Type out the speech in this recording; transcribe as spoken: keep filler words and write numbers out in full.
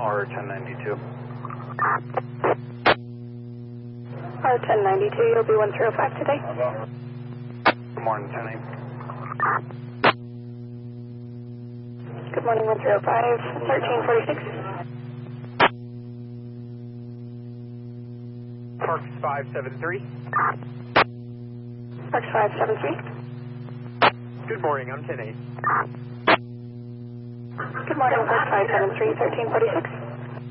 R ten ninety-two. R ten ninety-two, you'll be one zero five today. Good morning, ten eight. Good morning, one zero five, thirteen forty-six. Parks five seven three. Parks five seven three. Good morning, I'm ten eight. Good morning, Parks five seven three, thirteen forty-six.